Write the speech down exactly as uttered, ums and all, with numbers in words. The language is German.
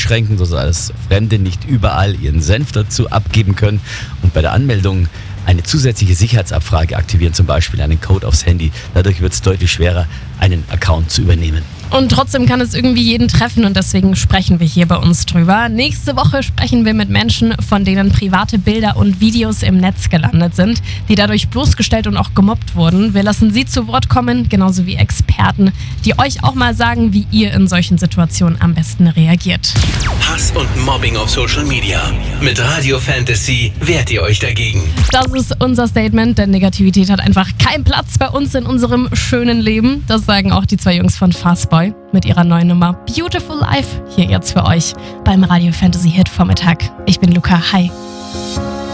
einschränken, sodass Fremde nicht überall ihren Senf dazu abgeben können und bei der Anmeldung eine zusätzliche Sicherheitsabfrage aktivieren, zum Beispiel einen Code aufs Handy. Dadurch wird es deutlich schwerer, einen Account zu übernehmen. Und trotzdem kann es irgendwie jeden treffen und deswegen sprechen wir hier bei uns drüber. Nächste Woche sprechen wir mit Menschen, von denen private Bilder und Videos im Netz gelandet sind, die dadurch bloßgestellt und auch gemobbt wurden. Wir lassen sie zu Wort kommen, genauso wie Experten, die euch auch mal sagen, wie ihr in solchen Situationen am besten reagiert. Hass und Mobbing auf Social Media. Mit Radio Fantasy wehrt ihr euch dagegen. Das ist unser Statement, denn Negativität hat einfach keinen Platz bei uns in unserem schönen Leben. Das sagen auch die zwei Jungs von Fastboy mit ihrer neuen Nummer Beautiful Life hier jetzt für euch beim Radio Fantasy Hit Vormittag. Ich bin Luca, hi.